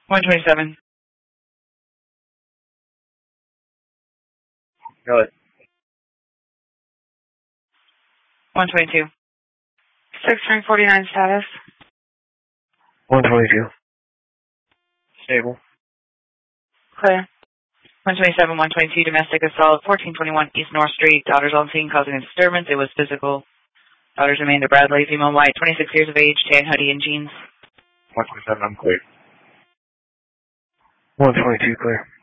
127. Go ahead. 122. 649 status. 122. Stable. Clear. 127, 122, domestic assault, 1421 East North Street. Daughters on scene causing a disturbance. It was physical. Daughters remained a Bradley, female white, 26 years of age, tan hoodie and jeans. 127, I'm clear. 122, clear.